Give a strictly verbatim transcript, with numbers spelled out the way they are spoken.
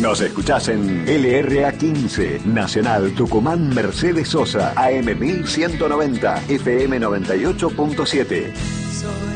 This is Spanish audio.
Nos escuchás en L R A quince, Nacional Tucumán Mercedes Sosa, A M mil ciento noventa, F M noventa y ocho punto siete.